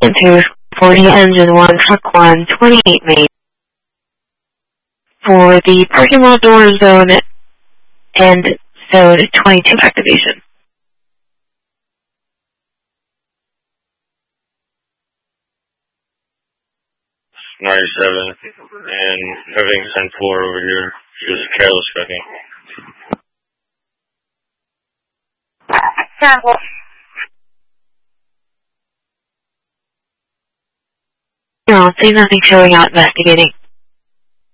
Enter 40 engine 1 truck 1 28 main. For the parking lot door zone and zone 22 activation. 97 and everything's 10-4 over here. Just careless wrecking. Terrible. No, see nothing showing out investigating.